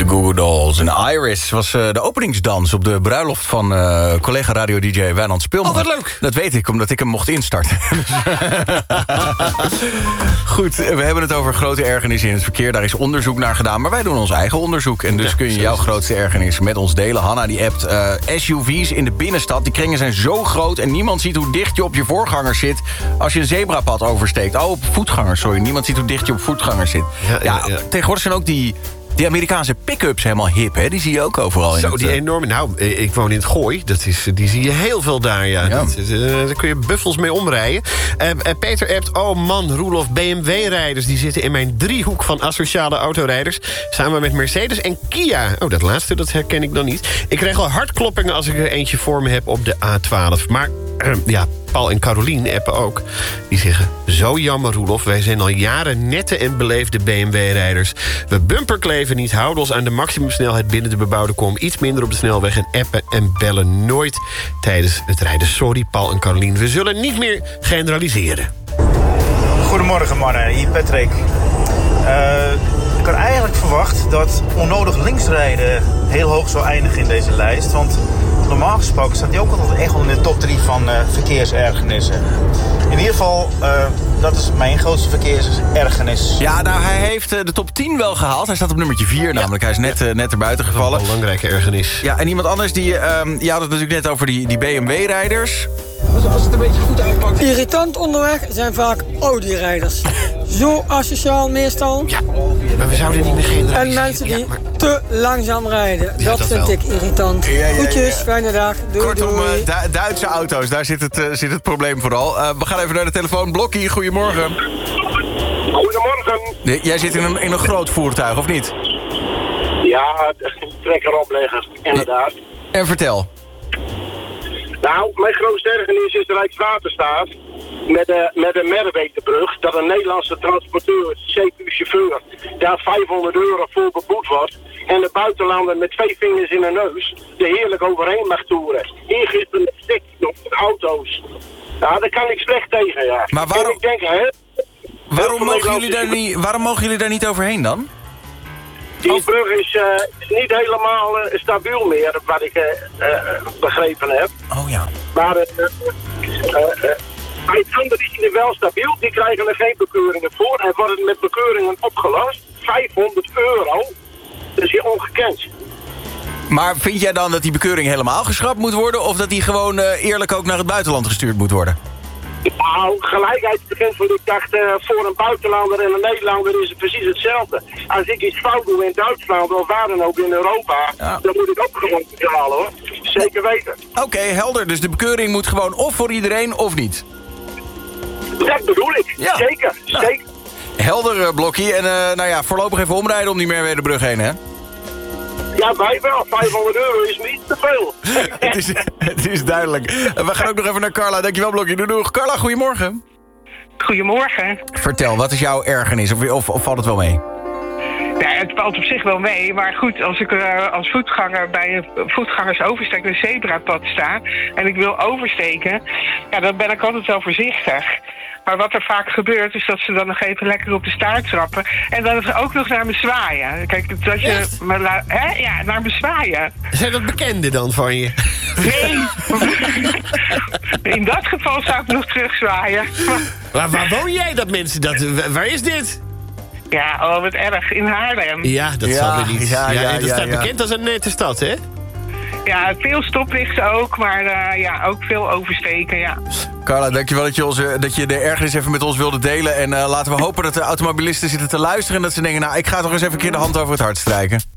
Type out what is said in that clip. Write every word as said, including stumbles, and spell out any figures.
De Goo Goo Dolls. En Iris was uh, de openingsdans op de bruiloft van uh, collega radio-D J Wijnand Spilman. Oh, wat leuk. Dat weet ik, omdat ik hem mocht instarten. Goed, we hebben het over grote ergernissen in het verkeer. Daar is onderzoek naar gedaan, maar wij doen ons eigen onderzoek. En dus ja, kun je jouw grootste ergernis met ons delen. Hanna die appt uh, S U V's in de binnenstad. Die kringen zijn zo groot en niemand ziet hoe dicht je op je voorganger zit als je een zebrapad oversteekt. Oh, op voetgangers, sorry. Niemand ziet hoe dicht je op voetgangers zit. Ja, ja, ja, ja. Tegenwoordig zijn ook die... Die Amerikaanse pick-ups helemaal hip, hè? Die zie je ook overal in. Zo, het, die enorme... Nou, ik woon in het Gooi. Dat is, die zie je heel veel daar, ja. ja. Dat, uh, daar kun je buffels mee omrijden. Uh, uh, Peter appt... Oh man, Roelof, B M W-rijders... die zitten in mijn driehoek van asociale autorijders... samen met Mercedes en Kia. Oh, dat laatste, dat herken ik dan niet. Ik krijg al hartkloppingen als ik er eentje voor me heb op de A twaalf. Maar, uh, ja... Paul en Carolien appen ook. Die zeggen, zo jammer Roelof, wij zijn al jaren nette en beleefde B M W-rijders. We bumperkleven niet, houden ons aan de maximumsnelheid binnen de bebouwde kom. Iets minder op de snelweg en appen en bellen nooit tijdens het rijden. Sorry Paul en Carolien, we zullen niet meer generaliseren. Goedemorgen mannen, hier Patrick. Uh, ik had eigenlijk verwacht dat onnodig linksrijden heel hoog zou eindigen in deze lijst. Want normaal gesproken staat hij ook altijd echt onder de top drie van uh, verkeersergernissen. In ieder geval, uh, dat is mijn grootste verkeersergernis. Ja, nou, hij heeft uh, de top tien wel gehaald. Hij staat op nummertje vier namelijk. Ja. Hij is net, uh, net erbuiten gevallen. Een belangrijke ergernis. Ja, en iemand anders, die, uh, je had het natuurlijk net over die, die B M W-rijders. Als het een beetje goed uitpakt. Irritant onderweg zijn vaak Audi-rijders. Zo asociaal meestal. Ja, maar we zouden niet meer generaliseren. En mensen die ja, maar... te langzaam rijden. Ja, dat, dat vind wel. ik irritant. Ja, ja, ja, Goedjes, ja. fijne dag. Doei, Kortom, doei. Uh, Du- Duitse auto's, daar zit het, uh, zit het probleem vooral. Uh, we gaan even naar de telefoon. Blokkie, goedemorgen. Goedemorgen. Nee, jij zit in een, in een groot voertuig, of niet? Ja, trekker opleggen, inderdaad. En vertel. Nou, mijn grootste ergernis is de Rijkswaterstaat met de, met de Merwedebrug, dat een Nederlandse transporteur, C Q-chauffeur, daar vijfhonderd euro voor beboet wordt en de buitenlander met twee vingers in de neus er heerlijk overheen mag toeren. Ingisteren met stikjes op de auto's. Ja, daar kan ik slecht tegen, ja. Maar waarom, en ik denk, hè, waarom, mogen jullie daar niet, waarom mogen jullie daar niet overheen dan? Die brug is, uh, is niet helemaal uh, stabiel meer, wat ik uh, uh, begrepen heb. Oh ja. Maar uh, uh, uh, bij het andere is die wel stabiel. Die krijgen er geen bekeuringen voor. En worden met bekeuringen opgelost. vijfhonderd euro. Dat is hier ongekend. Maar vind jij dan dat die bekeuring helemaal geschrapt moet worden... of dat die gewoon uh, eerlijk ook naar het buitenland gestuurd moet worden? Nou, gelijkheidsbeginsel, ik dacht, uh, voor een buitenlander en een Nederlander is het precies hetzelfde. Als ik iets fout doe in Duitsland of waar dan ook in Europa, ja. dan moet ik ook gewoon betalen, hoor. Zeker weten. Oké, okay, helder. Dus de bekeuring moet gewoon of voor iedereen of niet? Dat bedoel ik. Ja. Zeker, nou, zeker. Helder, uh, Blokkie. En uh, nou ja, voorlopig even omrijden om die Merwedebrug heen, hè? Ja, wij wel. vijfhonderd euro is niet te veel. het, is, het is duidelijk. We gaan ook nog even naar Carla. Dankjewel, Blokkie. Doei, doei. Carla, goedemorgen. Goedemorgen. Vertel, wat is jouw ergernis? Of, of, of valt het wel mee? Ja, het valt op zich wel mee. Maar goed, als ik uh, als voetganger bij een voetgangersoversteek een zebrapad sta... en ik wil oversteken, ja, dan ben ik altijd wel voorzichtig. Maar wat er vaak gebeurt, is dat ze dan nog even lekker op de staart trappen. En dan is er ook nog naar me zwaaien. Kijk, dat je me la- hè? Ja, naar me zwaaien. Zijn dat bekenden dan van je? Nee. In dat geval zou ik nog terugzwaaien. Maar waar woon jij dat mensen? Dat, waar is dit? Ja, oh, wat erg. In Haarlem. Ja, dat ja, zal weer niet. Ja, ja, ja, en dat ja, staat ja. bekend als een nette stad, hè? Ja, veel stoplichten ook, maar uh, ja, ook veel oversteken, ja. Carla, dankjewel dat je, onze, dat je de ergernis even met ons wilde delen. En uh, laten we hopen dat de automobilisten zitten te luisteren... en dat ze denken, nou, ik ga toch eens even een keer de hand over het hart strijken.